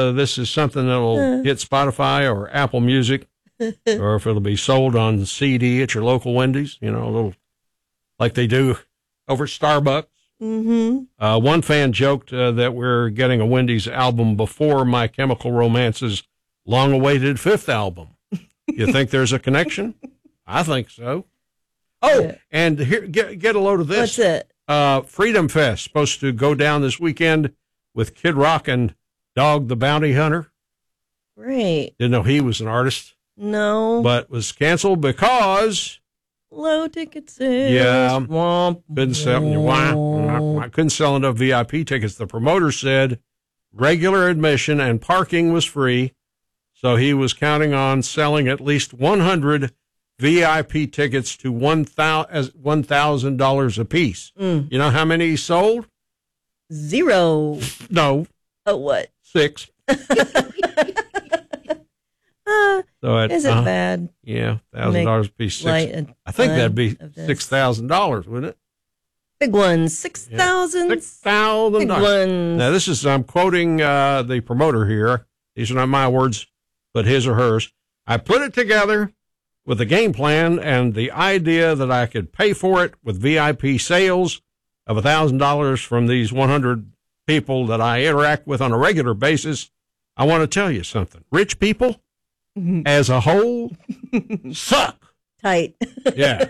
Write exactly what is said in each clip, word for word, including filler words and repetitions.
uh, this is something that'll hit Spotify or Apple Music, or if it'll be sold on C D at your local Wendy's, you know, a little like they do over at Starbucks. Mm-hmm. Uh, one fan joked uh, that we're getting a Wendy's album before My Chemical Romance's long-awaited fifth album. You think there's a connection? I think so. Oh, yeah. And here, get get a load of this. What's it? Uh, Freedom Fest supposed to go down this weekend with Kid Rock and Dog the Bounty Hunter. Great. Didn't know he was an artist. No. But was canceled because low ticket sales. Yeah. Womp, couldn't sell womp. I couldn't sell enough V I P tickets. The promoter said regular admission and parking was free, so he was counting on selling at least one hundred V I P tickets to one thousand dollars a piece. Mm. You know how many he sold? Zero. No. Oh, what? Six. uh, so it, is it uh, bad? Yeah, one thousand dollars a piece. Six, I think that'd be six thousand dollars, wouldn't it? Big ones. six thousand dollars. six thousand dollars. Big ones. Now, this is, I'm quoting uh, the promoter here. These are not my words, but his or hers. I put it together with a game plan and the idea that I could pay for it with V I P sales of one thousand dollars from these one hundred people that I interact with on a regular basis. I want to tell you something. Rich people, mm-hmm. as a whole, suck. Tight. Yeah.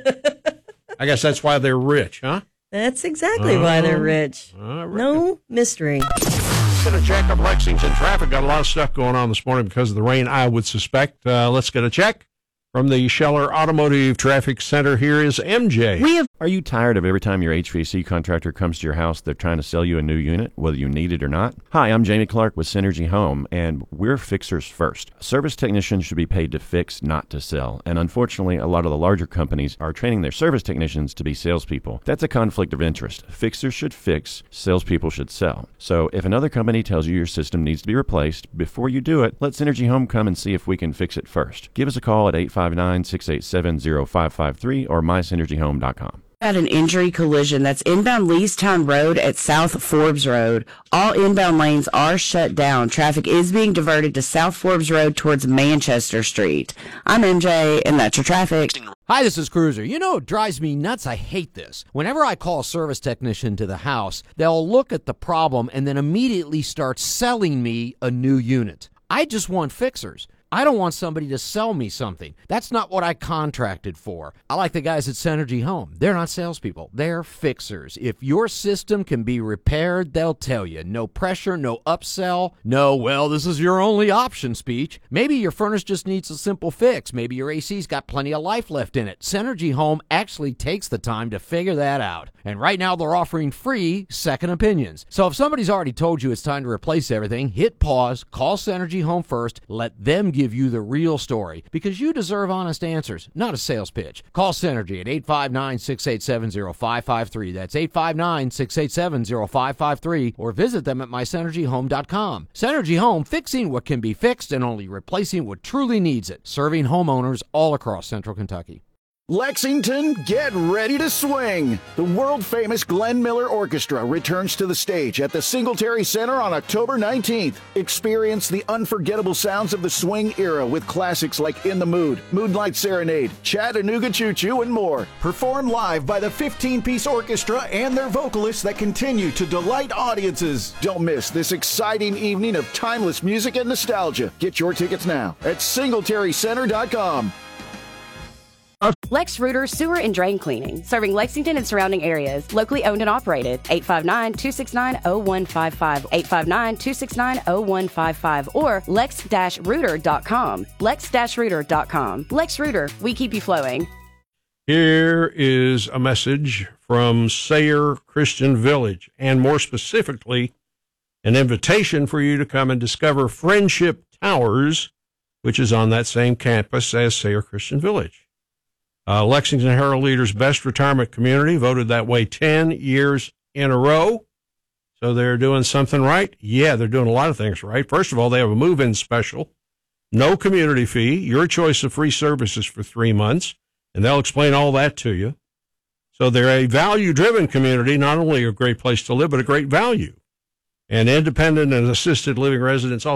I guess that's why they're rich, huh? That's exactly uh, why they're rich. Uh, no mystery. Going to check up Lexington traffic. Got a lot of stuff going on this morning because of the rain, I would suspect. Uh, let's get a check. From the Scheller Automotive Traffic Center, here is M J. We have- Are you tired of every time your H V A C contractor comes to your house, they're trying to sell you a new unit, whether you need it or not? Hi, I'm Jamie Clark with Synergy Home, and we're fixers first. Service technicians should be paid to fix, not to sell. And unfortunately, a lot of the larger companies are training their service technicians to be salespeople. That's a conflict of interest. Fixers should fix, salespeople should sell. So if another company tells you your system needs to be replaced, before you do it, let Synergy Home come and see if we can fix it first. Give us a call at eight five nine, six eight seven, zero five five three or my synergy home dot com. At an injury collision that's inbound Leestown Road at South Forbes Road. All inbound lanes are shut down. Traffic is being diverted to South Forbes Road towards Manchester Street. I'm M J, and that's your traffic. Hi, this is Cruiser. You know, it drives me nuts. I hate this. Whenever I call a service technician to the house, they'll look at the problem and then immediately start selling me a new unit. I just want fixers. I don't want somebody to sell me something. That's not what I contracted for. I like the guys at Synergy Home. They're not salespeople. They're fixers. If your system can be repaired, they'll tell you. No pressure, no upsell, no, well, this is your only option speech. Maybe your furnace just needs a simple fix. Maybe your A C's got plenty of life left in it. Synergy Home actually takes the time to figure that out. And right now they're offering free second opinions. So if somebody's already told you it's time to replace everything, hit pause, call Synergy Home first, let them give you the real story, because you deserve honest answers, not a sales pitch. Call Synergy at eight five nine, six eight seven, zero five five three. That's eight five nine, six eight seven, zero five five three, or visit them at my synergy home dot com. Synergy Home, fixing what can be fixed and only replacing what truly needs it. Serving homeowners all across Central Kentucky. Lexington, get ready to swing! The world-famous Glenn Miller Orchestra returns to the stage at the Singletary Center on October nineteenth. Experience the unforgettable sounds of the swing era with classics like In the Mood, Moonlight Serenade, Chattanooga Choo Choo, and more. Performed live by the fifteen-piece orchestra and their vocalists that continue to delight audiences. Don't miss this exciting evening of timeless music and nostalgia. Get your tickets now at singletary center dot com. Lex Reuter Sewer and Drain Cleaning, serving Lexington and surrounding areas. Locally owned and operated. eight five nine, two six nine, zero one five five. eight five nine, two six nine, zero one five five or lex dash reuter dot com. lex dash reuter dot com. Lex Reuter, we keep you flowing. Here is a message from Sayre Christian Village, and more specifically, an invitation for you to come and discover Friendship Towers, which is on that same campus as Sayre Christian Village. Uh, Lexington Herald Leader's best retirement community, voted that way ten years in a row. So they're doing something right? Yeah, they're doing a lot of things right. First of all, they have a move-in special, no community fee, your choice of free services for three months, and they'll explain all that to you. So they're a value-driven community, not only a great place to live, but a great value. And independent and assisted living residents also